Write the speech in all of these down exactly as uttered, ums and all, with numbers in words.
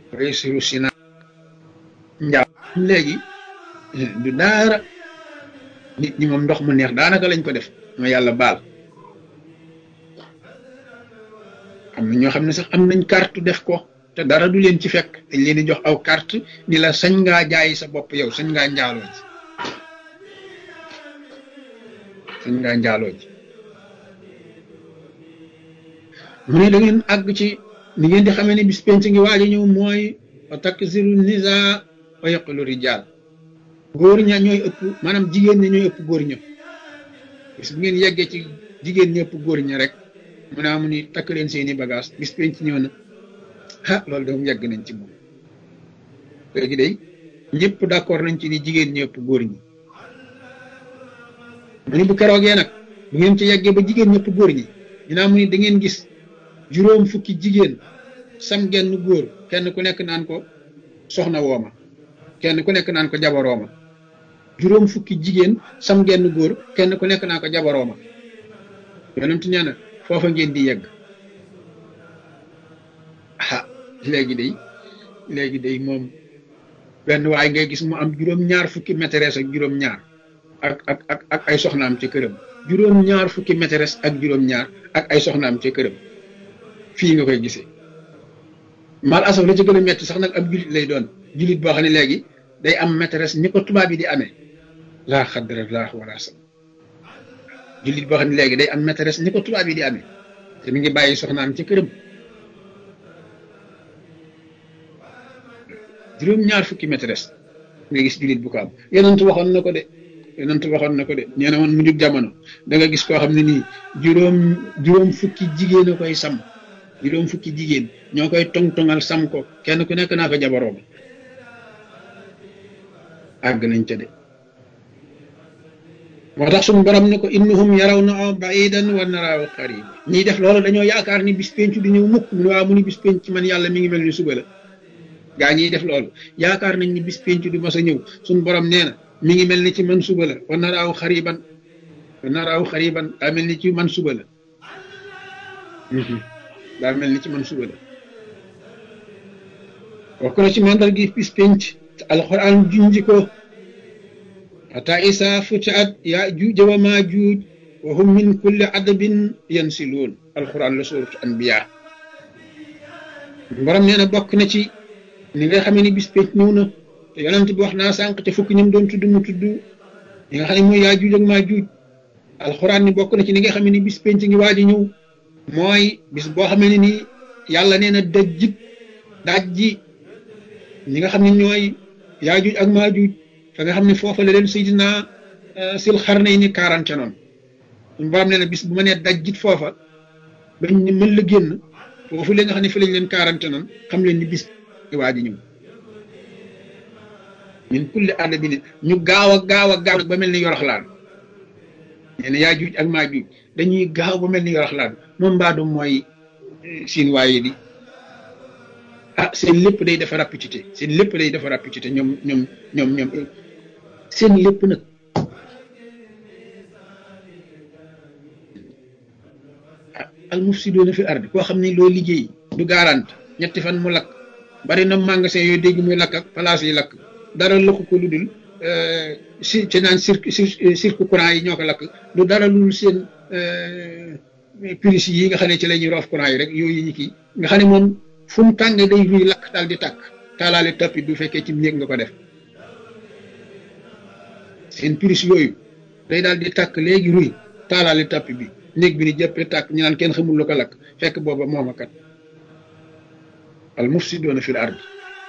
réussiru sina njaaw léegi du daara nit ñi moom ndox mu neex daanaka lañ ko def ma yàlla baal am na ñoo xam ne sax am nañ carte def ko te dara du leen ci fekk dañ leen di jox aw carte ni la sañ ngaa jaay sa bopp yow sañ ngaa njaaloo ji sañ ngaa njaaloo ji mu ne da ngeen àgg ci ni ngeen di xamee ne bis penc ngi waaj a ñëw mooy wa taksiru nisa wa yaqulu rijal góor ña ñooy ëpp maanaam jigéen ña ñooy ëpp góor ña bis bu ngeen yeggee ci jigéen ñi ëpp góor ña rek mu ne amu ni takk leen seeni bagage bis penc ñëw na ah loolu de moom yegg nañ ci moom léegi day ñëpp d'accord nañ ci ni jigéen ñi ëpp góor ñi mu ni bu keroogee nag bu ngeen ci yeggee ba jigéen ñëpp góor ñi dinaa mu ni da ngeen gis juróom fukki jigéen sam genn góor kenn ku nekk naan ko soxna wooma kenn ku nekk naan ko jabarooma juróom fukki jigéen sam genn góor kenn ku nekk naan ko jabarooma yonent nee na foofa ngeen di yegg ah léegi day léegi day moom benn waay ngay gis mu am juróom-ñaar fukki maîtresse ak juróom-ñaar ak ak ak ak ay soxnaam ci këram juróom-ñaar fukki maîtresse ak juróom-ñaar ak ay soxnaam ci këram fii nga koy gisee mal asaf la ci gën a metti sax nag ab julit lay doon julit boo xam ne léegi day am maîtresse ni ko tubaab yi di amee laa xaddara laa wala sa julit boo xam ne léegi day am maîtresse ni ko tubaab yi di amee te mi ngi bàyyi soxnaam ci këram juróom-ñaar fukki maîtresse nga gis julit bu ko am yonent waxoon na ko de yonent waxoon na ko de nee na woon mu jug jamono da nga gis koo xam ne nii juróom juróom fukki jigéen a koy sam juróom fukki jigéen ñoo koy tong-tongal sam ko kenn ku nekk naa ko jabaroom àgg nañ ca de moo tax suñu borom ne ko innahum yarawnahu ba'idan wa naraahu qariib ñiy def loolu dañoo yaakaar ni bis penc di ñëw mukk mu ne waa mu ni bis penc man yàlla mi ngi mel ni suba la gaa ñiy def loolu yaakaar nañ ni bis penc du mas a ñëw suñu borom nee na mi ngi mel ni ci man suba la wa naraahu qariiban wa naraahu qariiban daa mel ni ci man suba la daa mel ni ci man suba la wax ko na ci mandal gi bis penc alquran junji ko ata isa futiat ya juuj wa ma juuj wa hum min kulli adabin yansiluun alquran la suratu anbiya borom nee na bokk na ci ni nga xamee ni bis penc ñëw na te yonent bi wax naa sànq te fukki ñoom doon tudd mu tudd li nga xam ne mooy yaa juuj ak maa juuj alquran ni bokk na ci ni nga xamee ni bis penc ngi waaj a ñëw mooy bis boo xamee ne nii yàlla nee na dajjit daaj ji ñi nga xam ne ñooy yaajuj ak maajuj fa nga xam ne foofa la leen Seydina sil xarnay ni quarante noonu suñu borom nee na bis bu ma nee dajjit foofa bañ ni mën la génn foofu la nga xam ne fi lañ leen quarante noonu xam leen ni bis waa ji ñëw min kulli adabin ñu gaaw a gaaw a gaaw ba mel ni yoroxlaan nee na yaajuj ak maajuj dañuy gaaw ba mel ni yoroxlaan moom mbaadu mooy siin waaye di ah seen lépp day dafa rapidité seen lépp day dafa rapidité ñoom ñoom ñoom ñoom seen lépp nag ah al mufsiduuna fi ard koo xam ne loo liggéey du garante ñetti fan mu lakk bari na magasin yooyu dégg muy lakk ak place yi lakk dara lakk ko lu dul si ci naan cirque cirque courant yi ñoo ko lakk du dara lu dul seen prise yi nga xam ne ci la ñuy roof courant yi rek yooyu ñu kii nga xam ne moom fu mu tàng day ruy lakk daal di tàkk taalaale tappi du fekkee ci néeg nga ko def seen prise yooyu day daal di tàkk léegi ruy taalaale tappi bi néeg bi ni jëppee tàkk ñu naan kenn xamul lu ko lakk fekk booba moom kat al mufsiduuna fil ard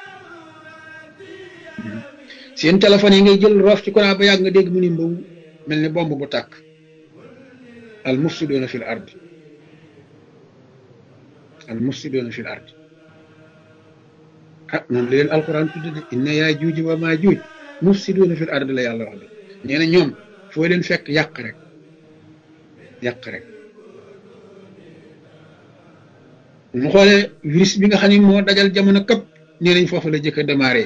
seen téléphone yi ngay jël roof ci courant ba yàgg nga dégg mu ni mbaw mel ni bomb bu tàkk al mufsiduuna fil ard al mufsiduuna fil ard ah noonu la leen alquran tudd de inna yaa juuj wa maa juuj mufsiduuna fil ard la yàlla wax de nee na ñoom foo leen fekk yàq rek yàq rek mu xoolee virus bi nga xam ne moo dajal jamono këpp nee nañ foofu la jëkk a démarré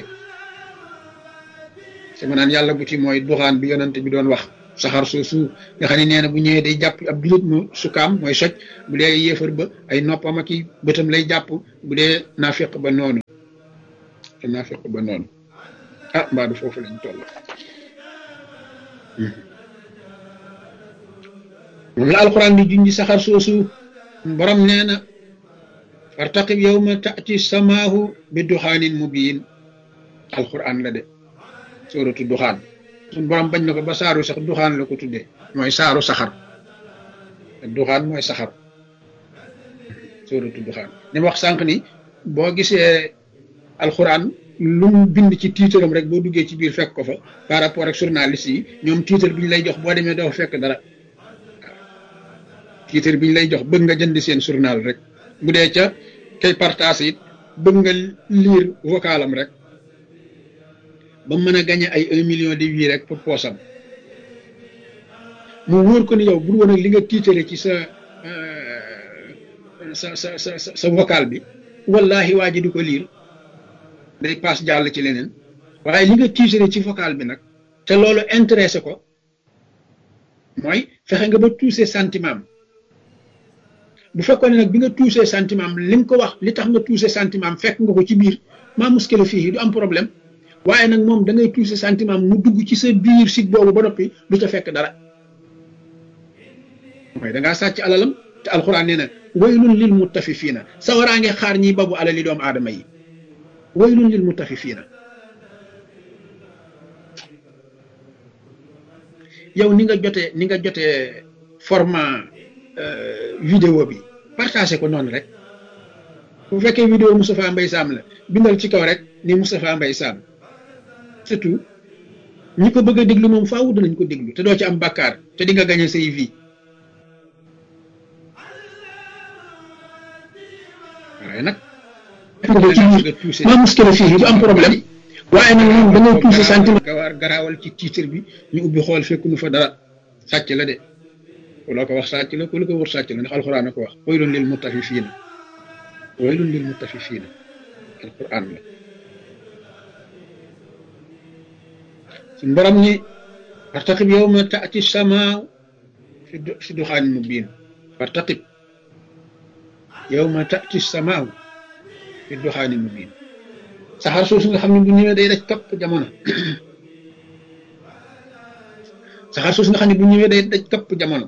sama naan yàlla bu ci mooy duxaan bi yonante bi doon wax saxaar soosu nga xam ne nee na bu ñëwee day jàpp ab julit mu sukaam mooy soj bu dee yéefar ba ay noppam ak i bëtam lay jàpp bu dee naafiq ba noonu te naafiq ba noonu ah mbaa du foofu lañ toll moom la alquran di junji saxar soosu borom nee na fartaqib yawma taati samaahu bi duxaanin mubiin alquran la de suuratu duxaan suñ borom bañ na ko ba saaru sax duxaan la ko tuddee mooy saaru saxar duxaan mooy saxar suuratu duxaan ni ma wax sànq ni boo gisee alquran lu mu bind ci tiitaram rek boo duggee ci biir fekk ko fa par rapport ak journaliste yi ñoom tiitar bi ñu lay jox boo demee doo fekk dara tiitar bi ñu lay jox bëgg nga jënd seen journal rek bu dee ca kay partage it bëgg nga lire vocalam rek ba mën a gagné ay un million de vues rek pour poosam mu wóor ko ni yow bu woon ak li nga tiitare ci sa sa sa sa sa vocal bi wallahi waa ji di ko lire day paas jàll ci leneen waaye li nga tiitare ci vocal bi nag te loolu intéressé ko mooy fexe nga ba touché sentiment am bu fekkoon ne nag bi nga touché sentiment am li nga ko wax li tax nga touché sentiment am fekk nga ko ci biir maa muskila fii du am problème waaye nag moom da ngay touché sentiment am mu dugg ci sa biir sig boobu ba noppi du ca fekk dara mooy da ngaa sàcc alalam te alxuraan nee na waylun lil mutafifiina sawaraa ngi xaar ñiy babu alali doomu aadama yi waylun lil mutafifiina yow ni nga jotee ni nga jotee format vidéo bi partagé ko noonu rek bu fekkee vidéo Moustapha Mbaye Sam la bindal ci kaw rek ni Moustapha Mbaye Sam surtout ñi ko bëgg a déglu moom faaw danañ ko déglu te doo ci am bàkkaar te di nga gagné say vie waaye nag ma muskila fii du am problème waaye nag moom da ngay touché sentiment gawaar garaawal ci titre bi ñu ubbi xool fekk nu fa dara sàcc la de ku la ko wax sàcc la ku la ko wër sàcc la ndax alxuraan a ko wax waylun lil mutafifiina waylun lil mutafifiina alxuraan la suñ borom ni fartaqib yawma taati samaaw fi duxaanin mubiin fartaqib yawma taati samaaw fi duxaanin mubiin saxaar soosu nga xam ne bu ñëwee day daj kapp jamono saxaar soosu nga xam ne bu ñëwee day daj kapp jamono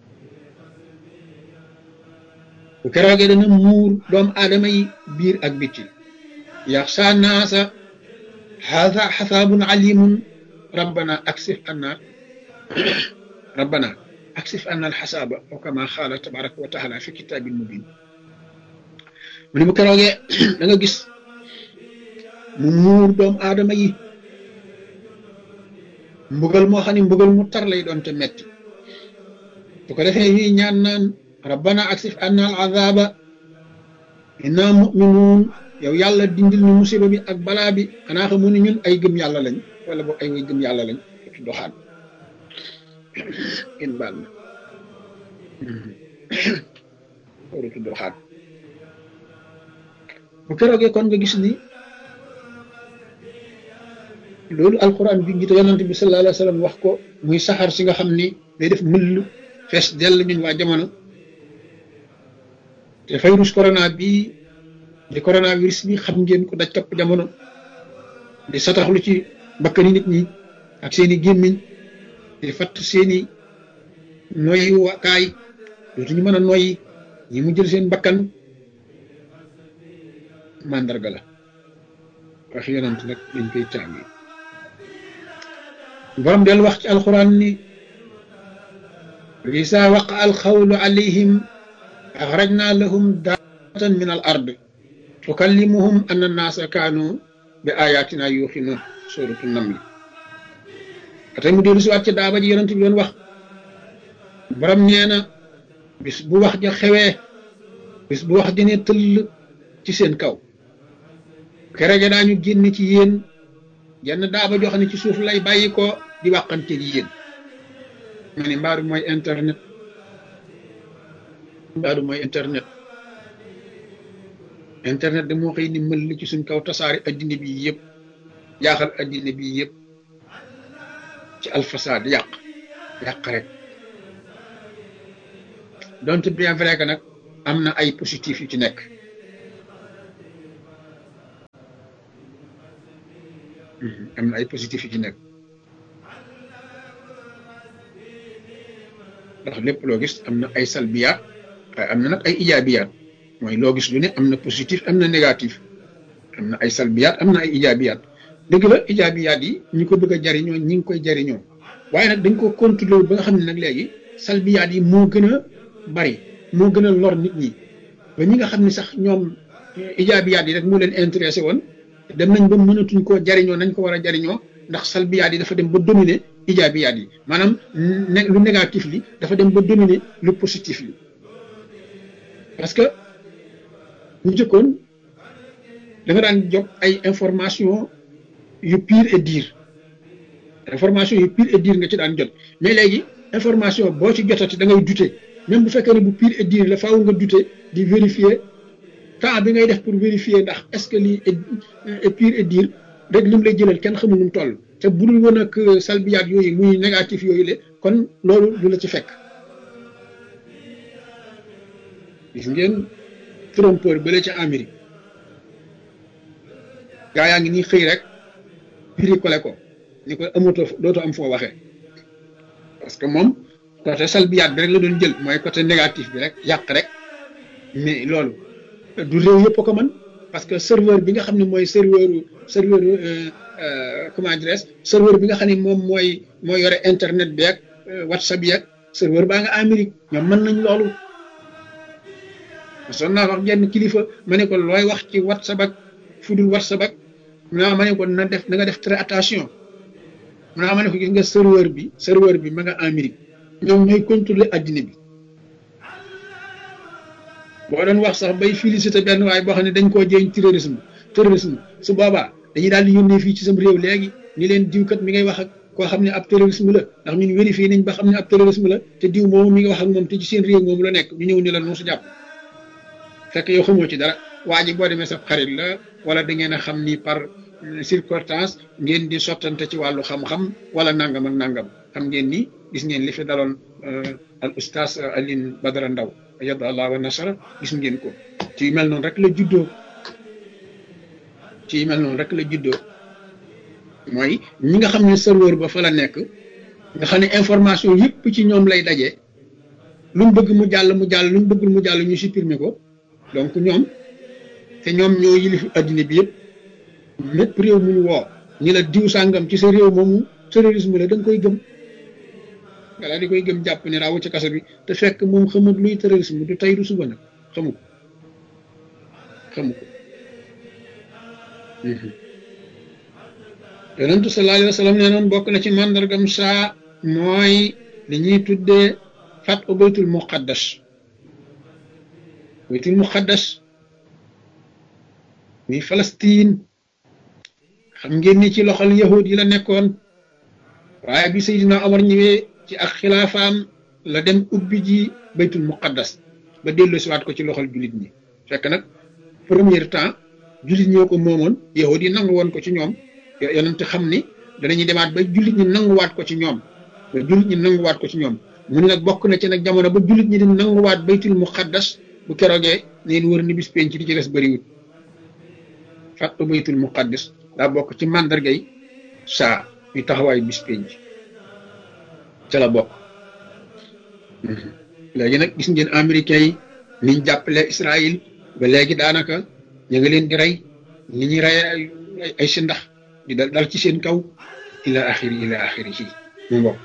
bu keroogee dana muur doomu aadama yi biir ak bitti yaxsa naasa haza xasaabun alimun rabbana aksif anna rabbana aksif anna alxasaaba wa kama xaala tabaraka wa taala fi kitaabin mubin mu ne bu keroogee da nga gis mu muur doomu aadama yi mbugal moo xam ne mbugal mu tar lay doon te metti bu ko defee ñuy ñaan naan rabbana aksif anna al azaba inna muminuun yow yàlla dindil ñu musiba bi ak balaa bi xanaa xamu ne ñun ay gëm yàlla lañ wala boog ay way gëm yàlla lañ ci doxaan in baal na waratu doxaan bu keroogee kon nga gis ni loolu alquran bi njiite yonante bi sallallahu alayhi wa sallam wax ko muy saxaar si nga xam ni day def mëll fees dell ñun waa jamono te virus corona bi di coronavirus bi xam ngeen ko daj kapp jamono di sataxlu ci bakkani nit ñi ak seeni gémmiñ di fatt seeni noyyi wakaay dootuñu mën a noyyi ñi mu jël seen bakkan mandarga la wax yonant nag dañ koy tàngi borom del wax ci alquran ni isa waqa alxawlu alayhim axrajna lahum daatan min al ard tukallimuhum anna annaasa kaanu bi ayatina yuuxinuun suratu namli atay mu dellu si waat ci daaba ji yonent bi doon wax borom nee na bis bu wax ja xewee bis bu wax ja ne tëll ci seen kaw keroog daañu génn ci yéen jenn daaba joo xam ne ci suuf lay bàyyi ko di wàqanteeg yéen ma ne mbaaru mooy internet mbaaru mooy internet internet de moo xëy ni mël ci suñ kaw tasaari addina bi yëpp jaaxal addina bi yëpp ci alfasaad yàq yàq rek donte bien vrai que nag am na ay positif yu ci nekk am na ay positif yi ci nekk ndax lépp loo gis am na ay salbiyaat waaye am na nag ay ijaabiyaat mooy loo gis lu ne am na positif am na négatif am na ay salbiyaat am na ay ijaabiyaat dëgg la ijaabiyaat yi ñi ko bëgg a jariñoo ñi ngi koy jariñoo waaye nag dañ ko contrôler ba nga xam ne nag léegi salbiyaat yi moo gën a bari moo gën a lor nit ñi ba ñi nga xam ne sax ñoom ijaabiyaat yi rek moo leen intéressé woon dem nañ ba mënatuñ koo jariñoo nañ ko war a jariñoo ndax salbiyaat yi dafa dem ba dominer ijaabiyaat yi maanaam lu négatif li dafa dem ba dominer lu positif li parce que bu njëkkoon da nga daan jot ay information yu pire et dire information yu pire et dire nga ci daan jot mais léegi information boo ci jotati da ngay douter même bu fekkee ne bu pire et dire la faaw nga douter di vérifier temps bi ngay def pour vérifier ndax est-ce que lii est pire et dire rek lim lay jëlal kenn xamul nu mu toll te bu dul woon ak salbiyaat yooyu muy négatif yooyu le kon loolu du la ci fekk gis ngeen trompeur bële ca Amérique gaa yaa ngi nii xëy rek bricolé ko ni ko amatoo dootoo am foo waxee parce que moom côté salbiyaat bi rek la doon jël mooy côté négatif bi rek yàq rek mais loolu du réew yëpp ko mën parce que serveur bi nga xam ne mooy serveur serveur comment dirais-je serveur bi nga xam ne moom mooy mooy yore internet bi ak whatsapp bi ak serveur baa nga Amérique ñoom mën nañ loolu son naa wax genn kilifa ma ne ko looy wax ci whatsapp ak fudul whatsapp ak naa ma ne ko na def na nga def très attention naa ma ne ko gis nga serveur bi serveur bi ma nga Amérique ñoom ñooy contrôler addina bi boo doon wax sax bay félicité benn waaye boo xam ne dañ koo jéeñ terrorisme terrorisme su boobaa dañuy daal di yónnee fii ci sam réew léegi ni leen diwkat mi ngay wax ak koo xam ne ab terrorisme la ndax ñun vérifié nañ ba xam ne ab terrorisme la te diw moomu mi ngi wax ak moom te ci seen réew moomu la nekk ñu ñëw ni la noosu jàpp fekk yow xamoo ci dara waa ji boo demee sa xarit la wala da ngeen a xam ni par circonstance ngeen di sottante ci wàllu xam-xam wala nangam ak nangam xam ngeen ni gis ngeen li fi daloon al oustaz Alioune Badara Ndaw yadda allah wa nasara gis ngeen ko ci mel noonu rek la juddoo ci mel noonu rek la juddoo mooy ñi nga xam ne serveur ba fa la nekk nga xam ne information yëpp ci ñoom lay daje lu mu bëgg mu jàll mu jàll lu mu bëggul mu jàll ñu supprimer ko donc ñoom te ñoom ñoo yilif addina bi yëpp lépp réew mu ñu woo ñi la diw sàngam ci sa réew moomu terrorisme la da nga koy gëm nga daal di koy gëm jàpp ne raawu ci kaso bi te fekk moom xamut luy terrorisme du tey du suba nag xamu ko xamu ko yonentu sallallahu alayhi wa sallam nee noon bokk na ci màndargam saa mooy li ñuy tuddee fat u baytul muqaddas baytul muqaddas muy Palestine xam ngeen ni ci loxol yahud yi la nekkoon waaye bi Seydina Omar ñëwee ci ak xilaafaam la dem ubbi ji baytul muqaddas ba dellu siwaat ko ci loxol jullit ñi fekk nag premier temps jullit ñoo ko moomoon yahud yi nangu woon ko ci ñoom yonent xam ni danañuy demaat ba jullit ñi nanguwaat ko ci ñoom ba jullit ñi nanguwaat ko ci ñoom mu ne nag bokk na ci nag jamono ba jullit ñi di nanguwaat baytul muqaddas bu keroogee neen wër ni bis penc di ci des bëriwut fàttu baytul muqaddas daa bokk ci màndargay saa yu taxawaayu bis penc ca la bokk léegi nag gis ngeen américains yi niñ jàppale Israël ba léegi daanaka ñu ngi leen di rey ni ñuy rey ay si ndax di dal dal ci seen kaw ila axiri ila axiri ci mu mbokk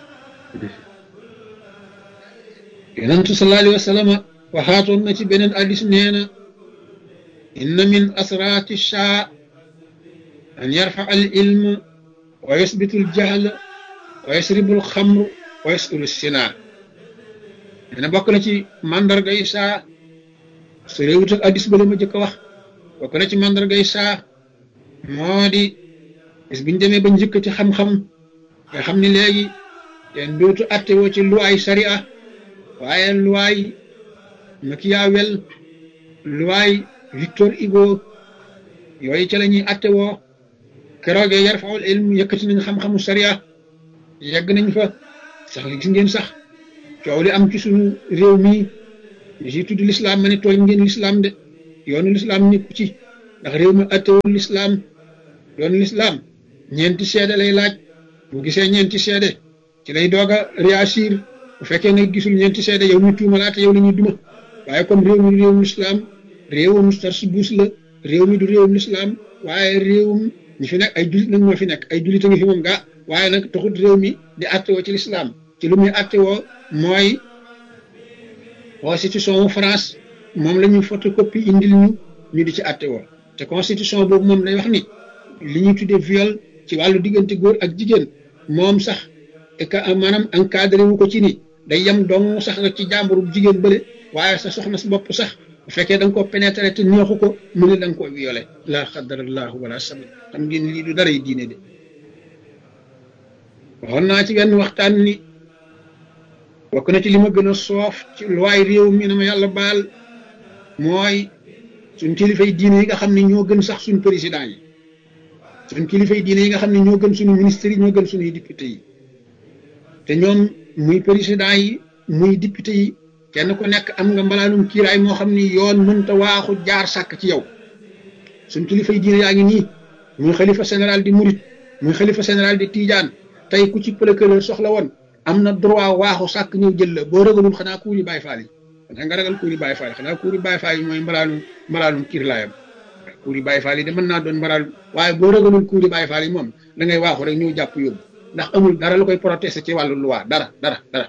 yonentu sallallahu alayhi wa sallam waxaatoon na ci beneen hadiis nee na inna min asraati shaa an yarfa al ilm wa yusbitu al jahl wa yasribu al xamr wa yasulu sinaa nee na bokk na ci mandargay saa su réewut ak hadiis ba la ma jëkk a wax bokk na ci mandargay saa moo di bis biñ demee ba njëkk ci xam-xam nga xam ni léegi kenn dootu attewoo ci luwaay sariya waaye luwaay Machiavel luwaay Victor Hugo yooyu ca la ñuy attewoo keroogee yarfaul ilm yëkkati nañ xam-xamu sariya yegg nañ fa sax gis ngeen sax coow li am ci suñu réew mi ji tudd lislaam ma ne tooñ ngeen lislaam de yoonu lislaam nekku ci ndax réew mi attewul lislaam yoonu lislaam ñeenti seede lay laaj bu gisee ñeenti seede ci lay doog a réagir bu fekkee ne gisul ñeenti seede yow ñu tuumalaate yow la ñuy duma waaye comme réew mi du réewum lislaam réewum tarsuus la réew mi du réewum lislaam waaye réewum ñi fi nekk ay julit nag ñoo fi nekk ay julit a ngi fi moom gaa waaye nag taxut réew mi di attewoo ci lislaam ci lu muy attewoo mooy constitution wu France moom la ñuy photocopie indil ñu ñu di ci attewoo te constitution boobu moom lay wax ni li ñuy tuddee viol ci wàllu diggante góor ak jigéen moom sax et que maanaam encadré wu ko ci ni day yem dong sax rek ci jàmburu jigéen bële waaye sa soxna si bopp sax bu fekkee da nga koo pénétré te neexu ko mu ne da nga koo violé la xadarallahu wala sabit xam ngeen lii du dara yi diine de waxoon naa ci benn waxtaan ni bokk na ci li ma gën a soof ci luwaay réew mi na ma yàlla baal mooy suñ kilifay diine yi nga xam ne ñoo gën sax suñ président yi suñ kilifay diine yi nga xam ne ñoo gën suñu ministres yi ñoo gën suñuy député yi te ñoom muy président yi muy député yi kenn ku nekk am nga mbalaanum kiiraay moo xam ni yoon mënta waaxu jaar sàkk ci yow suñ kilifay diine yaa ngi nii muy xalifa général di murit muy xalifa général di tijaan tey ku ci procureur soxla woon am na droit waaxu sàkk ñëw jël la boo ragalul xanaa kuuri Baay Faal yi xanaa nga ragal kuuri Baay Faal yi xanaa kuuri Baay Faal yi mooy mbalaanum mbalaanum kiirlaayam kuuri Baay Faal yi de mën naa doon mbalaanum waaye boo ragalul kuuri Baay Faal yi moom da ngay waaxu rek ñëw jàpp yóbbu ndax amul dara lu koy protester ci wàllu loi dara dara dara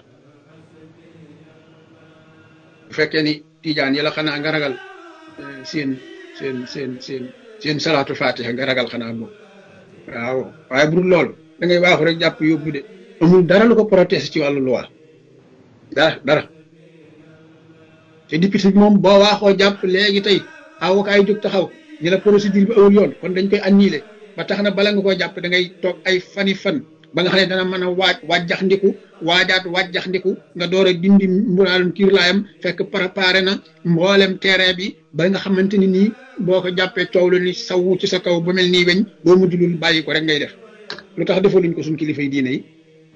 bu fekkee ni tijaan yi la xanaa nga ragal seen seen seen seen seen salaatu fatiha nga ragal xanaa moom waaw waaye bu dul loolu da ngay waaxu rek jàpp yóbbu de amul dara lu ko protester ci wàllu loi dara dara te député bi moom boo waaxoo jàpp léegi tey avocat yi jóg taxaw ñu la procédure bi awul yoon kon dañ koy annulé ba tax na bala nga koo jàpp da ngay toog ay fani fan ba nga xam ne dana mën a waaj wàjjax ndiku waajaat wàjjax ndiku nga door a dindi mbulaalum kiir laayam fekk préparé na mboolem terrain bi ba nga xamante ni nii boo ko jàppee coow la ni sawu ci sa kaw ba mel nii weñ boo mujjulul bàyyi ko rek ngay def lu tax defaluñ ko suñ kilifay diine yi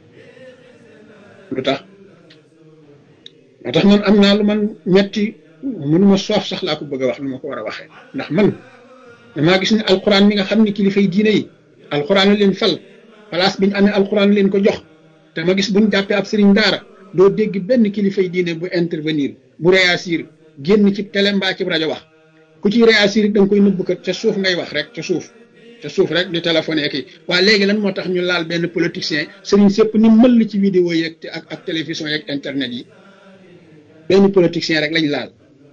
lu tax moo tax man am naa lu man ñetti mënuma soof sax laa ko bëgg a wax lu ma ko war a waxee ndax man damaa gis ne alquran mi nga xam ne kilifay diine yi alquran leen fal place bi ñu amee alquran leen ko jox te ma gis buñ jàppee ab sëriñ daara doo dégg benn kilifay diine bu intervenir bu réagir génn ci télé mbaa ci rajo wax ku ci réagir da nga koy nëbb kat ca suuf ngay wax rek ca suuf ca suuf rek di téléphoné kii waa léegi lan moo tax ñu laal benn politicien sëriñ sépp ni mëll ci vidéo yeeg ak ak télévision yeeg internet yi benn politicien rek lañ laal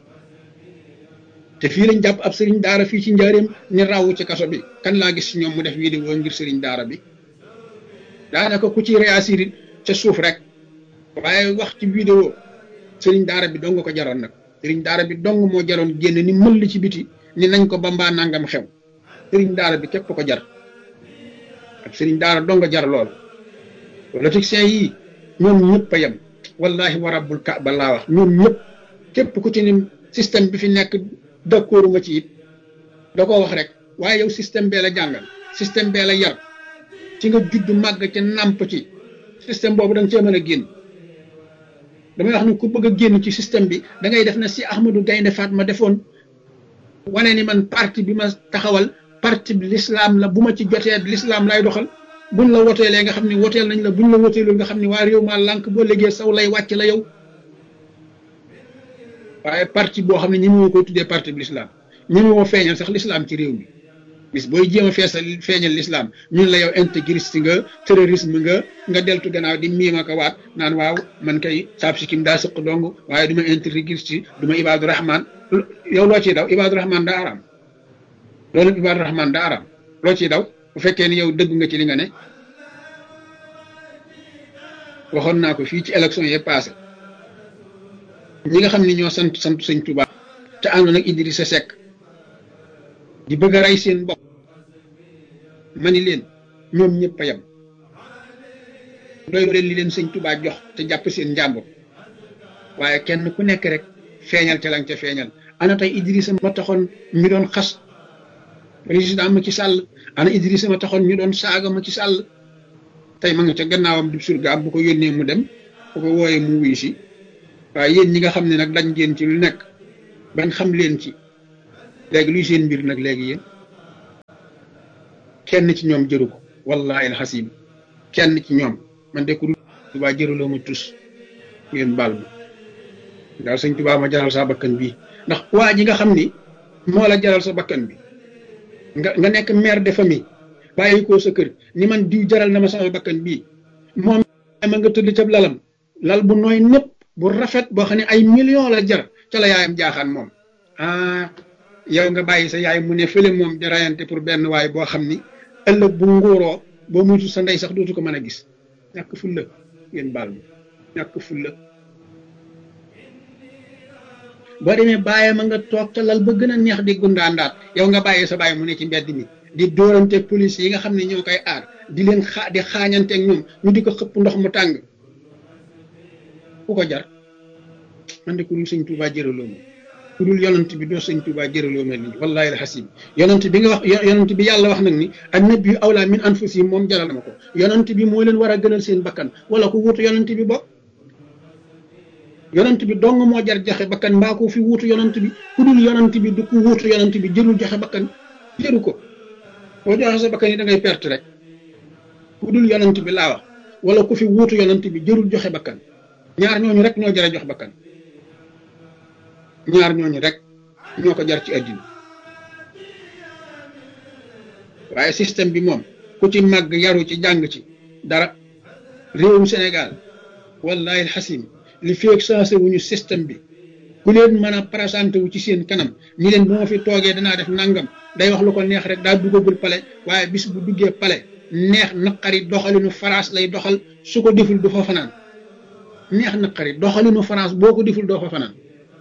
te fii lañ jàpp ab sëriñ daara fii ci njaareem ni rawu ci kaso bi kan laa gis ñoom mu def vidéo ngir sëriñ daara bi daanaka ku ci réagir ca suuf rek waaye wax ci vidéo sëriñ daara bi dong ko jaroon nag sëriñ daara bi dong moo jaroon génn ni mëll ci biti ni nañ ko bambaa nangam xew sëriñ daara bi képp ko jar ak sëriñ daara dong jar lool politiciens yi ñoom ñëpp a yem wallahi wa rabbul kaaba laa wax ñoom ñëpp képp ku ci ni système bi fi nekk d'accord nga ci it da koo wax rek waaye yow système bee la jàngal système bee la yar ci nga judd màgg ca nàmp ci système boobu da nga cee mën a génn damay wax ni ku bëgg a génn ci système bi da ngay def na si Ahmadou Gaynde Fatma defoon wane ni man parti bi ma taxawal parti bi l'islam la bu ma ci jotee l'islam lay doxal buñ la woteelee nga xam ne woteel nañ la buñ la woteelul nga xam ne waa réew maa lànk boo léegi saw lay wàcc la yow waaye parti boo xam ne ñi moo koy tuddee parti bi l'islam ñi moo feeñal sax l'islam ci réew mi bis booy jéem a feesal feeñal l'islam ñun la yow intégriste nga terrorisme nga nga deltu gannaaw di miima ko waat naan waaw man kay saab si kim daa sëq dong waaye du ma intégriste du ma Ibadu Rahman yow loo ciy daw Ibadu Rahman daa araam loolu Ibadu Rahman daa araam loo ciy daw bu fekkee ni yow dëgg nga ci li nga ne waxoon naa ko fii ci élection yi passé ñi nga xam ne ñoo sant sant sëñ Touba te àndoon ak Idrissa Seck di bëgg a rey seen bopp ma ni leen ñoom ñëpp a yem doy leen li leen sëñ Touba jox te jàpp seen njàmbur waaye kenn ku nekk rek feeñal te lañ ca feeñal ana tey Idrissa ma taxoon ñu doon xas président Macky Sall ana Idrissa ma taxoon ñu doon saaga Macky Sall tey ma nga ca gannaawam di surgaam bu ko yónnee mu dem bu ko wooyee mu wuyu si waaye yéen ñi nga xam ne nag dañ ngeen ci lu nekk bañ xam leen ci léegi luy seen mbir nag léegi yéen kenn ci ñoom jëru ko wallahi alxasim kenn ci ñoom man de ku dul Tuubaa jëraloo ma tus ngeen baal ma daal sëñ Tuubaa ma jaral sa bakkan bii ndax waa ji nga xam ni moo la jaral sa bakkan bi nga nga nekk mère de famille bàyyi ko sa kër ni man diw jaral na ma sama bakkan bii moom ma nga tëdd ca lalam lal bu nooy népp bu rafet boo xam ne ay millions la jar ca la yaayam jaaxaan moom ah yow nga bàyyi sa yaay mu ne fële moom di rayante pour benn waay boo xam ni ëllëg bu nguuroo boo muytu sa ndey sax dootu ko mën a gis ñàkk fulla ngeen baal ma ñàkk fulla boo demee bàyyi ma nga toog ca lal ba gën a neex di gundaandaat yow nga bàyyi sa bàyyi mu ne ci mbedd mi di dóorante police yi nga xam ne ñoo koy aar di leen xa di xaañanteeg ñoom ñu di ko xëpp ndox mu tàng ku ko jar man de ku dul sëñ Tuubaa jëraloo ma ku dul yonent bi doo sëñ Tuubaa jëraloo ma lii wallahi alxasim yonent bi nga wax yonent bi yàlla wax nag ni annabiyyu awlaa min anfusihim moom jaral ma ko yonent bi moo leen war a gënal seen bakkan wala ku wuutu yonent bi bokk yonent bi dong moo jar joxe bakkan mbaa ko fi wuutu yonent bi ku dul yonent bi du ku wuutu yonent bi jërul joxe bakkan jëru ko boo joxe sa bakkan yi da ngay perte rek ku dul yonent bi laa wax wala ku fi wuutu yonent bi jërul joxe bakkan ñaar ñooñu rek ñoo jar a jox bakkan ñaar ñooñu rek ñoo ko jar ci àddina waaye système bi moom ku ci màgg yaru ci jàng ci dara réewum Sénégal wallahi alxasim li feeg sensé wuñu système bi ku leen mën a présenté wu ci seen kanam ni leen bu ma fi toogee danaa def nangam day wax lu ko neex rek daa duggagul pale waaye bis bu duggee pale neex naqari doxalinu France lay doxal su ko deful du fa fanaan neex naqari doxalinu France boo ko deful doo fa fanaan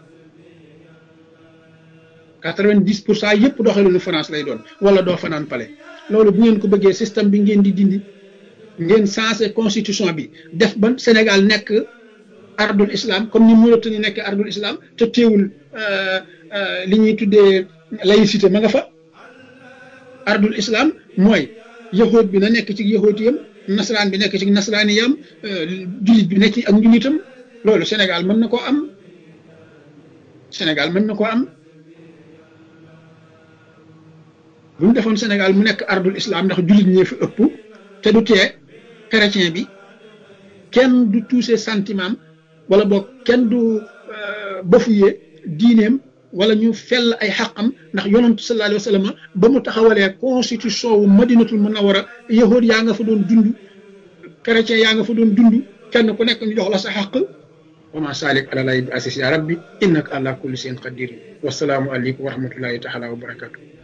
quatre-vingt-dix pour cent yëpp doxalinu France lay doon wala doo fanaan pale loolu bu ngeen ko bëggee système bi ngeen di dindi ngeen sensé constitution bi def ba Sénégal nekk ardul islam comme ni Mauritanie nekk ardul islam te teewul li ñuy tuddee laïcité ma nga fa ardul islam mooy yahood bi na nekk ci yahoodiyam nasaraan bi nekk ci nasaraaniyam jullit bi nekk ci ak njullitam loolu Sénégal mën na koo am Sénégal mën na koo am bu ñu defoon Sénégal mu nekk ardul islam ndax jullit ñee fi ëpp te du tee chrétien bi kenn du touché sentiment wala boog kenn du bafoué diineem wala ñu fell ay xaqam ndax yonantu sallallahu alayhi wa sallam ba mu taxawalee constitution wu madinatul munawara yahood yaa nga fa doon dund chrétien yaa nga fa doon dund kenn ku nekk ñu jox la sa xaq wa ma salik ala lay bi asis ya rabbi innaka ala kulli shay'in qadir wasalaamu aleykum wa rahmatullahi taala wa barakatuh